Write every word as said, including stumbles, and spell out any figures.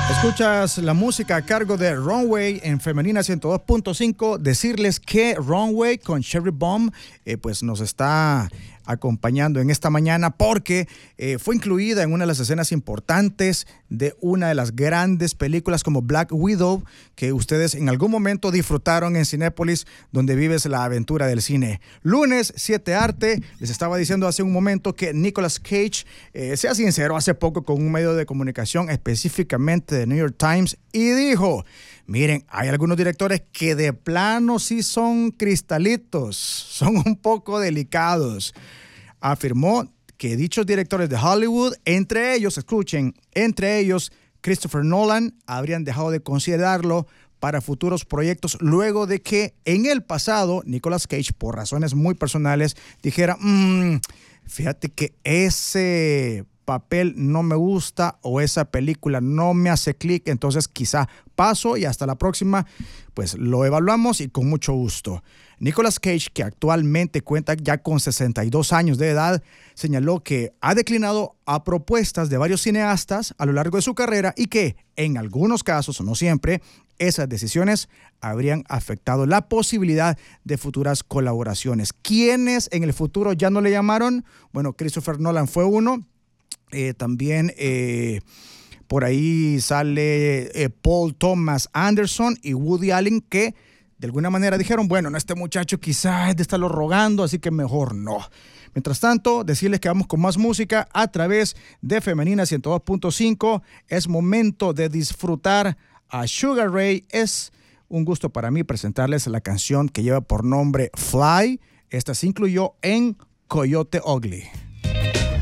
Escuchas la música a cargo de Runway en Femenina ciento dos punto cinco. Decirles que Runway con Cherry Bomb eh, pues nos está acompañando en esta mañana porque eh, fue incluida en una de las escenas importantes de una de las grandes películas como Black Widow, que ustedes en algún momento disfrutaron en Cinépolis, donde vives la aventura del cine. Lunes, siete Arte. Les estaba diciendo hace un momento que Nicolas Cage, eh, sea sincero, hace poco con un medio de comunicación, específicamente de New York Times, y dijo: miren, hay algunos directores que de plano sí son cristalitos, son un poco delicados. Afirmó que dichos directores de Hollywood, entre ellos, escuchen, entre ellos Christopher Nolan, habrían dejado de considerarlo para futuros proyectos luego de que en el pasado Nicolas Cage, por razones muy personales, dijera, mmm, fíjate que ese papel no me gusta o esa película no me hace clic, entonces quizá paso y hasta la próxima, pues lo evaluamos y con mucho gusto. Nicolas Cage, que actualmente cuenta ya con sesenta y dos años de edad, señaló que ha declinado a propuestas de varios cineastas a lo largo de su carrera y que, en algunos casos, no siempre, esas decisiones habrían afectado la posibilidad de futuras colaboraciones. ¿Quiénes en el futuro ya no le llamaron? Bueno, Christopher Nolan fue uno. Eh, también eh, por ahí sale eh, Paul Thomas Anderson y Woody Allen, que de alguna manera dijeron, bueno, no, este muchacho quizás es de estarlo rogando, así que mejor no. Mientras tanto, decirles que vamos con más música a través de Femenina ciento dos punto cinco. Es momento de disfrutar a Sugar Ray. Es un gusto para mí presentarles la canción que lleva por nombre Fly. Esta se incluyó en Coyote Ugly.